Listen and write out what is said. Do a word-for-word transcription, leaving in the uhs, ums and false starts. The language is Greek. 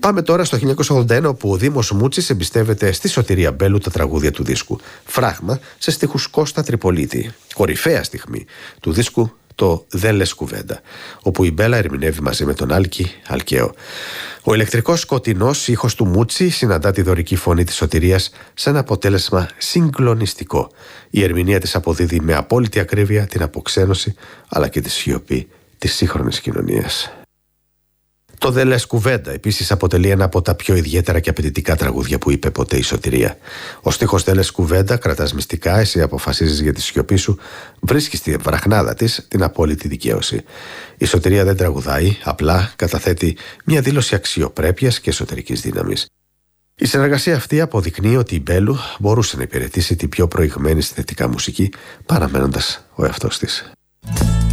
Πάμε τώρα στο χίλια εννιακόσια ογδόντα ένα, όπου ο Δήμος Μούτσης εμπιστεύεται στη Σωτηρία Μπέλου τα τραγούδια του δίσκου. Φράγμα σε στίχους Κώστα Τριπολίτη. Κορυφαία στιγμή του δίσκου, το «Δεν λες κουβέντα», όπου η Μπέλα ερμηνεύει μαζί με τον Άλκη Αλκαίο. Ο ηλεκτρικός σκοτεινός ήχος του Μούτσι συναντά τη δωρική φωνή της Σωτηρίας σε ένα αποτέλεσμα συγκλονιστικό. Η ερμηνεία της αποδίδει με απόλυτη ακρίβεια την αποξένωση αλλά και τη σιωπή της σύγχρονης κοινωνίας. Το «Δεν λες κουβέντα» επίσης αποτελεί ένα από τα πιο ιδιαίτερα και απαιτητικά τραγούδια που είπε ποτέ η Σωτηρία. Ο στίχος «Δεν λες κουβέντα», κρατάς μυστικά, εσύ αποφασίζεις για τη σιωπή σου, βρίσκει στη βραχνάδα της την απόλυτη δικαίωση. Η Σωτηρία δεν τραγουδάει, απλά καταθέτει μια δήλωση αξιοπρέπειας και εσωτερικής δύναμης. Η συνεργασία αυτή αποδεικνύει ότι η Μπέλου μπορούσε να υπηρετήσει την πιο προηγμένη συνθετικά μουσική, παραμένοντας ο εαυτός της.